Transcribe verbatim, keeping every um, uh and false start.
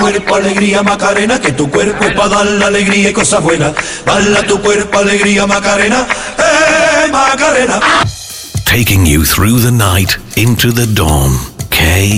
cuerpo, alegría, Macarena, que tu cuerpo es para dar la alegría y cosas buenas. Bala tu cuerpo, alegría, Macarena, eh, Macarena. Taking you through the night into the dawn. K